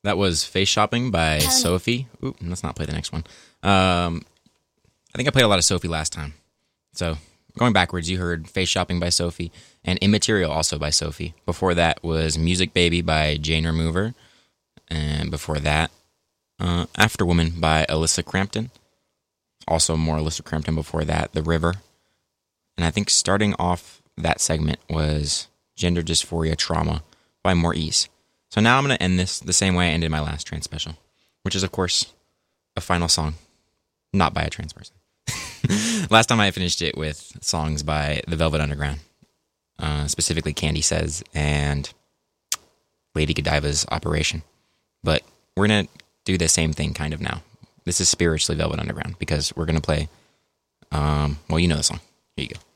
That was Face Shopping by Sophie. Ooh, let's not play the next one. I think I played a lot of Sophie last time. So going backwards, you heard Face Shopping by Sophie and Immaterial also by Sophie. Before that was Music Baby by Jane Remover. And before that, After Woman by Alyssa Crampton. Also more Alyssa Crampton before that, The River. And I think starting off that segment was Gender Dysphoria Trauma by Maurice. So now I'm going to end this the same way I ended my last trans special, which is, of course, a final song, not by a trans person. Last time I finished it with songs by The Velvet Underground, specifically Candy Says and Lady Godiva's Operation. But we're going to do the same thing kind of now. This is spiritually Velvet Underground because we're going to play, well, you know the song. Here you go.